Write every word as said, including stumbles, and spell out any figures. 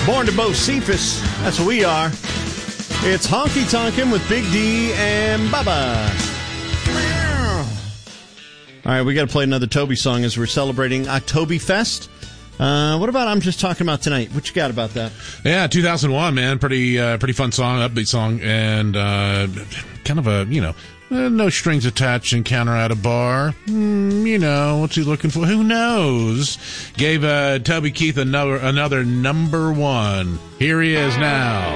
Born to boast Cephas. That's what we are. It's Honky Tonkin' with Big D and Bubba. All right, we got to play another Toby song as we're celebrating Oktoberfest. Uh, what about I'm Just Talking About Tonight? What you got about that? Yeah, two thousand one, man. Pretty uh, pretty fun song, upbeat song, and uh, kind of a, you know, uh, no strings attached encounter at a bar. Mm, you know, what's he looking for? Who knows? Gave uh, Toby Keith another, another number one. Here he is now.